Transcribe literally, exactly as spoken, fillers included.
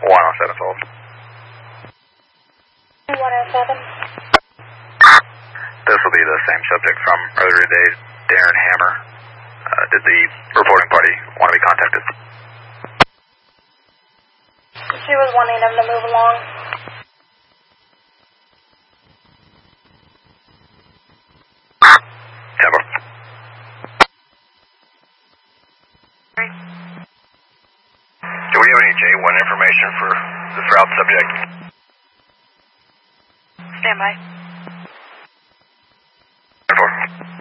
one oh seven Fold. one oh seven. This will be the same subject from earlier today, Darren Hammer. Uh, did the reporting party want to be contacted? She was wanting them to move along. Tempo. Do we have any J one information for this route subject? Stand by. Tempo.